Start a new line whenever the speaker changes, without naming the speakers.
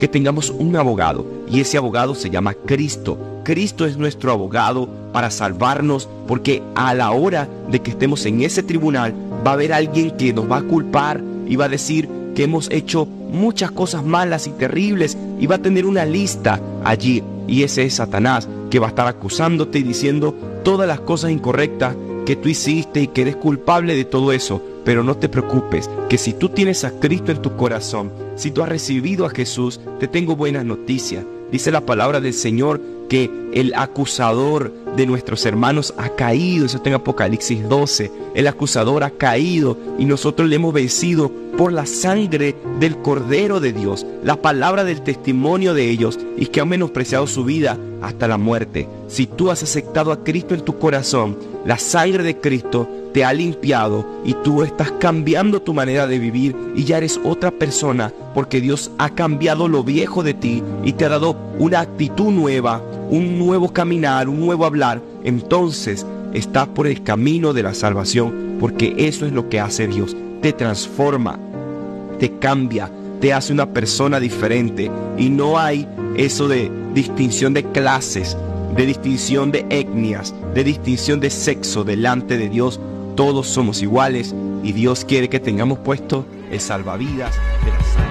que tengamos un abogado, y ese abogado se llama Cristo. Cristo es nuestro abogado para salvarnos, porque a la hora de que estemos en ese tribunal va a haber alguien que nos va a culpar y va a decir que hemos hecho muchas cosas malas y terribles, y va a tener una lista allí, y ese es Satanás, que va a estar acusándote y diciendo todas las cosas incorrectas que tú hiciste y que eres culpable de todo eso. Pero no te preocupes, que si tú tienes a Cristo en tu corazón, si tú has recibido a Jesús, te tengo buenas noticias. Dice la palabra del Señor que el acusador de nuestros hermanos ha caído. Eso está en Apocalipsis 12. El acusador ha caído y nosotros le hemos vencido por la sangre del Cordero de Dios, la palabra del testimonio de ellos, y que han menospreciado su vida hasta la muerte. Si tú has aceptado a Cristo en tu corazón, la sangre de Cristo te ha limpiado y tú estás cambiando tu manera de vivir y ya eres otra persona, porque Dios ha cambiado lo viejo de ti y te ha dado una actitud nueva, un nuevo caminar, un nuevo hablar. Entonces estás por el camino de la salvación, porque eso es lo que hace Dios. Te transforma, te cambia, te hace una persona diferente, y no hay eso de distinción de clases, de distinción de etnias, de distinción de sexo delante de Dios. Todos somos iguales y Dios quiere que tengamos puesto el salvavidas de la sangre.